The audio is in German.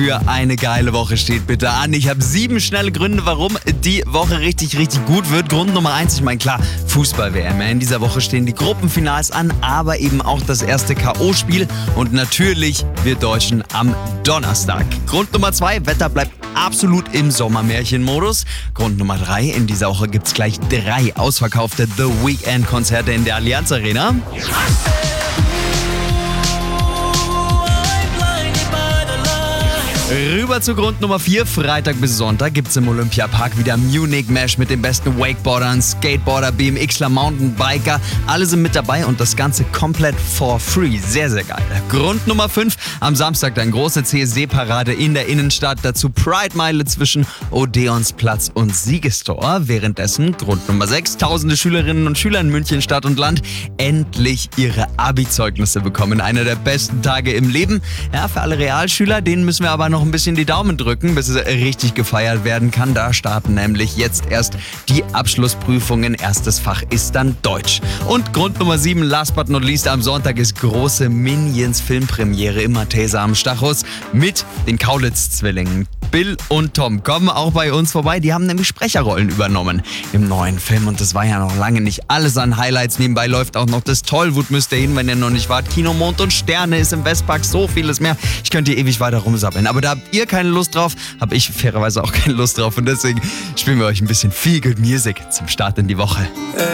Für eine geile Woche steht bitte an. Ich habe 7 schnelle Gründe, warum die Woche richtig gut wird. Grund Nummer 1, ich meine klar, Fußball-WM. In dieser Woche stehen die Gruppenfinals an, aber eben auch das erste K.O.-Spiel. Und natürlich wir Deutschen am Donnerstag. Grund Nummer 2, Wetter bleibt absolut im Sommermärchenmodus. Grund Nummer 3, in dieser Woche gibt es gleich 3 ausverkaufte The Weeknd-Konzerte in der Allianz Arena. Rüber zu Grund Nummer 4. Freitag bis Sonntag gibt's im Olympiapark wieder Munich Mesh mit den besten Wakeboardern, Skateboarder, BMXler, Mountainbiker. Alle sind mit dabei und das Ganze komplett for free. Sehr geil. Grund Nummer 5. Am Samstag dann große CSD-Parade in der Innenstadt. Dazu Pride-Meile zwischen Odeonsplatz und Siegestor. Währenddessen Grund Nummer 6. Tausende Schülerinnen und Schüler in München, Stadt und Land endlich ihre Abi-Zeugnisse bekommen. Einer der besten Tage im Leben. Ja, für alle Realschüler, denen müssen wir aber noch ein bisschen die Daumen drücken, bis es richtig gefeiert werden kann. Da starten nämlich jetzt erst die Abschlussprüfungen. Erstes Fach ist dann Deutsch. Und Grund Nummer 7, last but not least, am Sonntag ist große Minions-Filmpremiere im Mathesa am Stachus mit den Kaulitz-Zwillingen. Bill und Tom kommen auch bei uns vorbei. Die haben nämlich Sprecherrollen übernommen im neuen Film. Und das war ja noch lange nicht alles an Highlights. Nebenbei läuft auch noch das Tollwut, müsst ihr hin, wenn ihr noch nicht wart. Kino Mond und Sterne ist im Westpark, so vieles mehr. Ich könnte hier ewig weiter rumsappeln. Aber da habt ihr keine Lust drauf, habe ich fairerweise auch keine Lust drauf. Und deswegen spielen wir euch ein bisschen Feel Good Music zum Start in die Woche.